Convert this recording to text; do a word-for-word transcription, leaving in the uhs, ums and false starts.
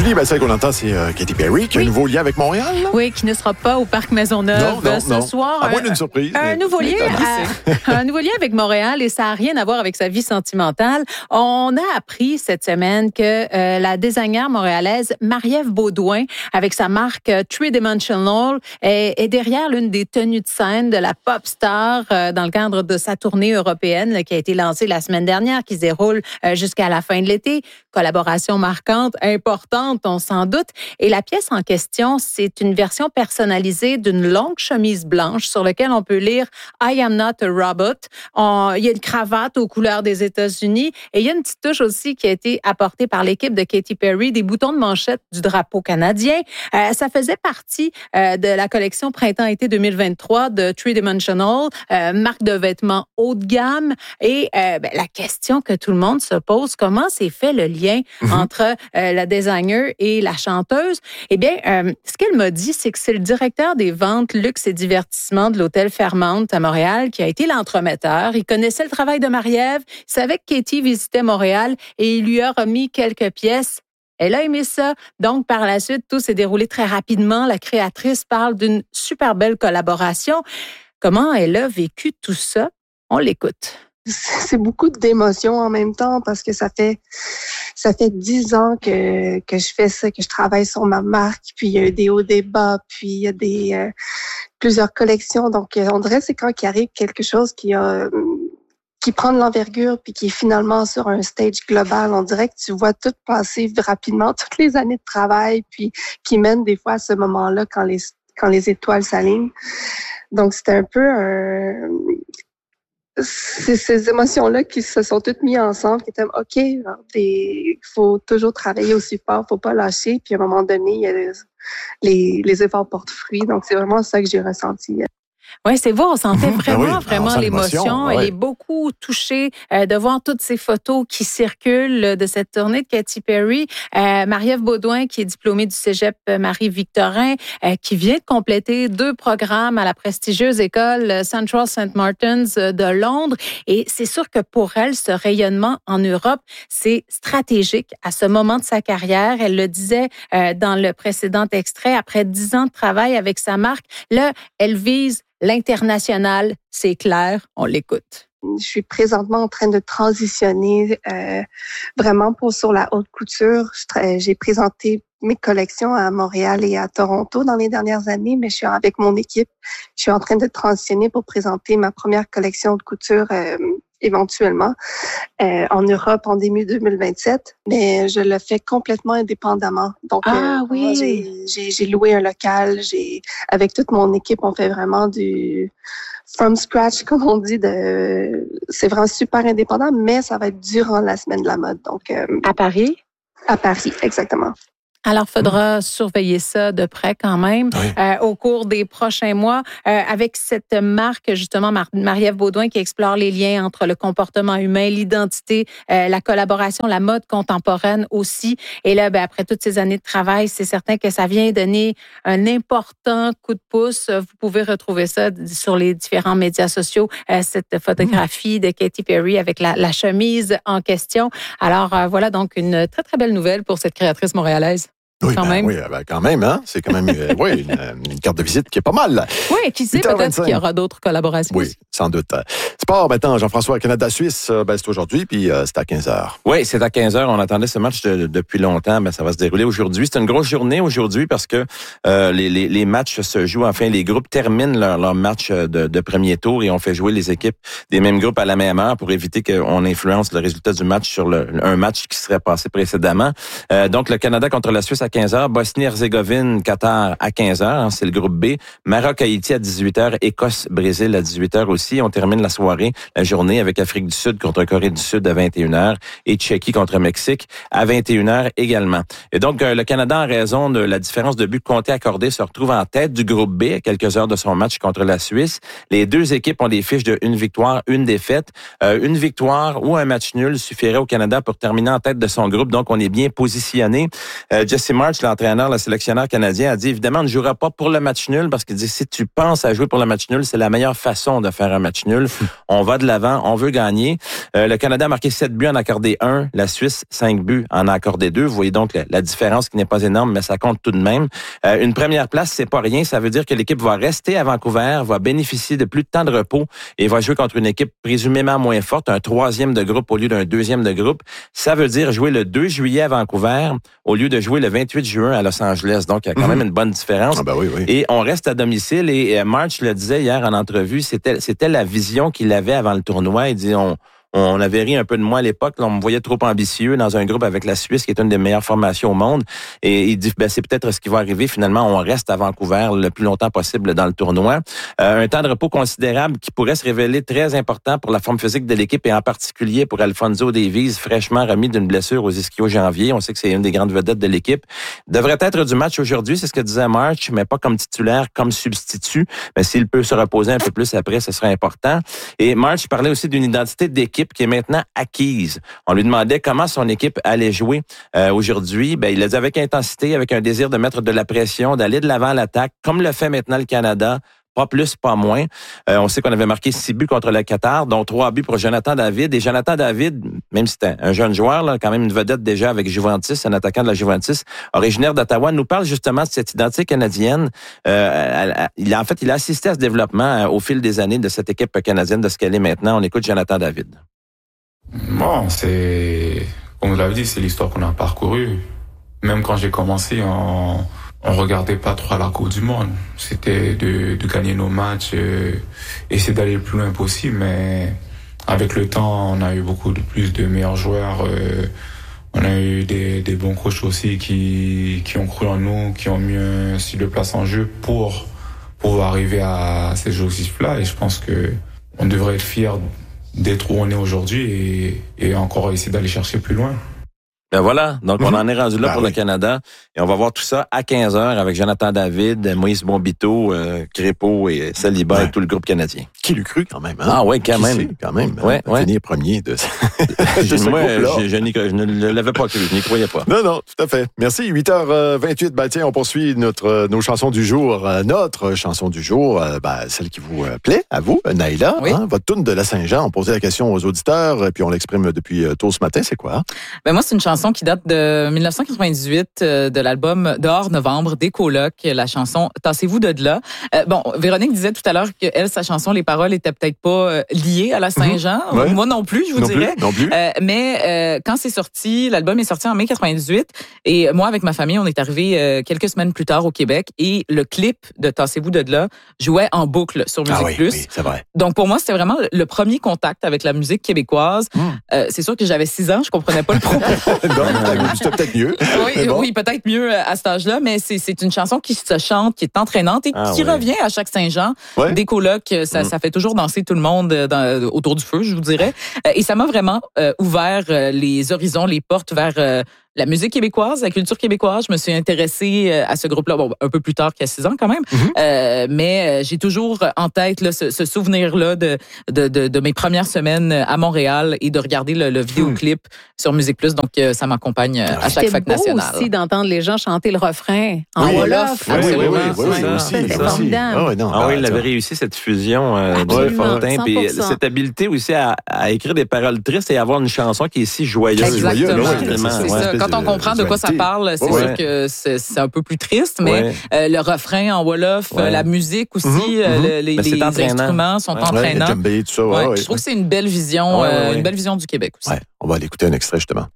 Julie, ben, celle qu'on entend, c'est euh, Katy Perry, qui a oui. un nouveau lien avec Montréal. Là? Oui, qui ne sera pas au Parc Maisonneuve non, non, ce non. soir. À moins d'une surprise. Un, un, nouveau lien à, un nouveau lien avec Montréal et ça n'a rien à voir avec sa vie sentimentale. On a appris cette semaine que euh, la designer montréalaise Marie-Ève Beaudoin, avec sa marque euh, Three Dimensional, est, est derrière l'une des tenues de scène de la pop star euh, dans le cadre de sa tournée européenne là, qui a été lancée la semaine dernière, qui se déroule euh, jusqu'à la fin de l'été. Collaboration marquante, importante, on s'en doute. Et la pièce en question, c'est une version personnalisée d'une longue chemise blanche sur laquelle on peut lire « I am not a robot ». On, il y a une cravate aux couleurs des États-Unis et il y a une petite touche aussi qui a été apportée par l'équipe de Katy Perry, des boutons de manchette du drapeau canadien. Euh, ça faisait partie euh, de la collection Printemps-été deux mille vingt-trois de Three Dimensional, euh, marque de vêtements haut de gamme. Et euh, ben, la question que tout le monde se pose, comment s'est fait le lien Mm-hmm. entre euh, la designer et la chanteuse? Eh bien, euh, ce qu'elle m'a dit, c'est que c'est le directeur des ventes, luxe et divertissement de l'hôtel Fairmont à Montréal qui a été l'entremetteur. Il connaissait le travail de Marie-Ève, il savait que Katy visitait Montréal et il lui a remis quelques pièces. Elle a aimé ça. Donc, par la suite, tout s'est déroulé très rapidement. La créatrice parle d'une super belle collaboration. Comment elle a vécu tout ça? On l'écoute. C'est beaucoup d'émotions en même temps parce que ça fait ça fait dix ans que que je fais ça, que je travaille sur ma marque, puis il y a eu des hauts, des bas, puis il y a des euh, plusieurs collections. Donc on dirait que c'est quand il arrive quelque chose qui a qui prend de l'envergure puis qui est finalement sur un stage global, on dirait que tu vois tout passer rapidement, toutes les années de travail, puis qui mène des fois à ce moment-là quand les quand les étoiles s'alignent. Donc c'était un peu un c'est ces émotions-là qui se sont toutes mises ensemble, qui étaient OK, il faut toujours travailler aussi fort, faut pas lâcher, puis à un moment donné, il y a les, les, les efforts portent fruit. Donc, c'est vraiment ça que j'ai ressenti. Oui, c'est beau, on sentait vraiment, ben oui, vraiment l'émotion. l'émotion. Elle ouais. est beaucoup touchée euh, de voir toutes ces photos qui circulent de cette tournée de Katy Perry. Euh, Marie-Ève Beaudoin, qui est diplômée du cégep Marie-Victorin, euh, qui vient de compléter deux programmes à la prestigieuse école Central Saint Martin's de Londres. Et c'est sûr que pour elle, ce rayonnement en Europe, c'est stratégique à ce moment de sa carrière. Elle le disait euh, dans le précédent extrait, après dix ans de travail avec sa marque, là, elle vise l'international, c'est clair, on l'écoute. Je suis présentement en train de transitionner euh, vraiment pour sur la haute couture. Je, j'ai présenté mes collections à Montréal et à Toronto dans les dernières années, mais je suis avec mon équipe. Je suis en train de transitionner pour présenter ma première collection de couture euh, éventuellement euh, en Europe en début deux mille vingt-sept, mais je le fais complètement indépendamment. Donc, ah, euh, oui. j'ai, j'ai, j'ai loué un local. J'ai, avec toute mon équipe, on fait vraiment du from scratch, comme on dit. De, c'est vraiment super indépendant, mais ça va être durant la semaine de la mode. Donc, euh, à Paris? À Paris, exactement. Alors, il faudra mmh. surveiller ça de près quand même oui. euh, au cours des prochains mois euh, avec cette marque, justement, Mar- Marie-Ève Beaudoin qui explore les liens entre le comportement humain, l'identité, euh, la collaboration, la mode contemporaine aussi. Et là, ben, après toutes ces années de travail, c'est certain que ça vient donner un important coup de pouce. Vous pouvez retrouver ça sur les différents médias sociaux, euh, cette photographie mmh. de Katy Perry avec la, la chemise en question. Alors, euh, voilà donc une très, très belle nouvelle pour cette créatrice montréalaise. Oui, quand ben, même. oui, ben, quand même, hein. C'est quand même euh, oui, une, une carte de visite qui est pas mal. Oui, qui sait, peut-être qu'il y aura d'autres collaborations. Oui, sans doute. Sport maintenant, Jean-François, Canada-Suisse, ben, c'est aujourd'hui, puis euh, c'est à quinze heures. Oui, c'est à quinze heures. On attendait ce match de, depuis longtemps, mais ça va se dérouler aujourd'hui. C'est une grosse journée aujourd'hui parce que euh, les, les, les matchs se jouent, enfin, les groupes terminent leur, leur match de, de premier tour et on fait jouer les équipes des mêmes groupes à la même heure pour éviter qu'on influence le résultat du match sur le, un match qui serait passé précédemment. Euh, donc, le Canada contre la Suisse à quinze heures, Bosnie-Herzégovine, Qatar à quinze heures, hein, c'est le groupe B. Maroc-Haïti à dix-huit heures, Écosse-Brésil à dix-huit heures aussi. On termine la soirée, la journée avec Afrique du Sud contre Corée du Sud à vingt et une heures et Tchéquie contre Mexique à vingt et une heures également. Et donc, euh, le Canada, en raison de la différence de but compté accordé, se retrouve en tête du groupe B à quelques heures de son match contre la Suisse. Les deux équipes ont des fiches de une victoire, une défaite. Euh, une victoire ou un match nul suffirait au Canada pour terminer en tête de son groupe. Donc, on est bien positionné. Euh, Jesse March, l'entraîneur, le sélectionneur canadien, a dit évidemment, on ne jouera pas pour le match nul parce qu'il dit si tu penses à jouer pour le match nul, c'est la meilleure façon de faire un match nul. On va de l'avant, on veut gagner. Euh, le Canada a marqué sept buts, en a accordé un. La Suisse, cinq buts, en a accordé deux. Vous voyez donc la, la différence qui n'est pas énorme, mais ça compte tout de même. Euh, une première place, c'est pas rien. Ça veut dire que l'équipe va rester à Vancouver, va bénéficier de plus de temps de repos et va jouer contre une équipe présumément moins forte, un troisième de groupe au lieu d'un deuxième de groupe. Ça veut dire jouer le deux juillet à Vancouver au lieu de jouer le vingt-huit juin à Los Angeles. Donc, il y a quand mm-hmm. même une bonne différence. Ah ben oui, oui. Et on reste à domicile. Et March le disait hier en entrevue, c'était, c'était la vision qu'il avait avant le tournoi. Il dit, on... On avait ri un peu de moi à l'époque. Là, on me voyait trop ambitieux dans un groupe avec la Suisse, qui est une des meilleures formations au monde. Et il dit, ben, c'est peut-être ce qui va arriver. Finalement, on reste à Vancouver le plus longtemps possible dans le tournoi. Euh, un temps de repos considérable qui pourrait se révéler très important pour la forme physique de l'équipe et en particulier pour Alphonso Davies, fraîchement remis d'une blessure aux ischio-jambiers. On sait que c'est une des grandes vedettes de l'équipe. Devrait être du match aujourd'hui, c'est ce que disait March, mais pas comme titulaire, comme substitut. Mais s'il peut se reposer un peu plus après, ce serait important. Et March parlait aussi d'une identité d'équipe qui est maintenant acquise. On lui demandait comment son équipe allait jouer euh, aujourd'hui. Ben, il a dit avec intensité, avec un désir de mettre de la pression, d'aller de l'avant à l'attaque, comme le fait maintenant le Canada. Pas plus, pas moins. Euh, on sait qu'on avait marqué six buts contre le Qatar, dont trois buts pour Jonathan David. Et Jonathan David, même si c'était un jeune joueur, là, quand même une vedette déjà avec Juventus, un attaquant de la Juventus, originaire d'Ottawa, nous parle justement de cette identité canadienne. Euh, elle, elle, il a, en fait, il a assisté à ce développement euh, au fil des années de cette équipe canadienne, de ce qu'elle est maintenant. On écoute Jonathan David. Bon, c'est, comme vous l'avez dit, c'est l'histoire qu'on a parcourue. Même quand j'ai commencé, on, on regardait pas trop à la Coupe du Monde. C'était de, de gagner nos matchs, euh, essayer d'aller le plus loin possible. Mais avec le temps, on a eu beaucoup de plus de meilleurs joueurs. Euh, on a eu des, des bons coachs aussi qui, qui ont cru en nous, qui ont mis un style de place en jeu pour pouvoir arriver à ces objectifs-là. Et je pense que on devrait être fiers d'être où on est aujourd'hui et, et encore essayer d'aller chercher plus loin. Ben voilà, donc mm-hmm. on en est rendu là ben pour oui. le Canada et on va voir tout ça à quinze heures avec Jonathan David, Moïse Bombito, euh, Crépeau et Saliba ouais. et tout le groupe canadien. Qui l'eût cru quand même, hein? Ah oui, quand Qui même. Sait, quand même, ouais, hein? ouais. Finir premier de, de ce Moi, groupe-là. Je, je, je ne l'avais pas cru, je n'y croyais pas. Non, non, tout à fait. Merci, huit heures vingt-huit. Ben tiens, on poursuit notre, nos chansons du jour. Notre chanson du jour, ben, celle qui vous plaît, à vous, Naïla. Oui. Hein? Votre tourne de la Saint-Jean. On posait la question aux auditeurs et puis on l'exprime depuis tôt ce matin. C'est quoi? Ben moi, c'est une chanson qui date de dix-neuf cent quatre-vingt-dix-huit, euh, de l'album Dehors Novembre, des colocs, la chanson Tassez-vous de là. Euh, bon, Véronique disait tout à l'heure que elle, sa chanson, les paroles étaient peut-être pas euh, liées à la Saint-Jean. Mmh. Ouais. Moi non plus, je vous non dirais. Plus, non plus. Euh, mais euh, quand c'est sorti, l'album est sorti en mai quatre-vingt-dix-huit et moi, avec ma famille, on est arrivé euh, quelques semaines plus tard au Québec et le clip de Tassez-vous de là jouait en boucle sur Musique ah oui, Plus. Oui, c'est vrai. Donc pour moi, c'était vraiment le premier contact avec la musique québécoise. Mmh. Euh, c'est sûr que j'avais six ans, je comprenais pas le propos. Donc, c'était peut-être mieux. Oui, bon. oui, peut-être mieux à cet âge-là, mais c'est, c'est une chanson qui se chante, qui est entraînante et ah, qui oui. revient à chaque Saint-Jean. Ouais. Des colocs, ça, mmh. ça fait toujours danser tout le monde dans, autour du feu, je vous dirais. Et ça m'a vraiment euh, ouvert les horizons, les portes vers euh, la musique québécoise, la culture québécoise. Je me suis intéressée à ce groupe-là, bon, un peu plus tard qu'il y a six ans quand même, mm-hmm. euh, mais j'ai toujours en tête là, ce, ce souvenir-là de, de, de, de mes premières semaines à Montréal et de regarder le, le vidéoclip mm. sur Musique Plus. Donc, ça m'accompagne à chaque fête nationale. C'était beau aussi d'entendre les gens chanter le refrain en oui, Wolof. Oui, absolument. Oui, oui, oui, oui, oui, aussi. C'est formidable. Ah oui, non, ah oui, il avait réussi cette fusion euh, de Fortin. Puis cette habileté aussi à, à écrire des paroles tristes et avoir une chanson qui est si joyeuse. Exactement. Joyeuse, c'est, c'est ça. Quand on comprend de quoi ça parle, c'est ouais. sûr que c'est, c'est un peu plus triste, mais ouais. euh, le refrain en Wolof, ouais. la musique aussi, mm-hmm. euh, le, les, les instruments sont ouais. entraînants. Ouais, djembé, tout ça, ouais, ouais. Ouais. Je trouve que c'est une belle vision, ouais, ouais, ouais. Euh, une belle vision du Québec aussi. Ouais. On va aller écouter un extrait justement.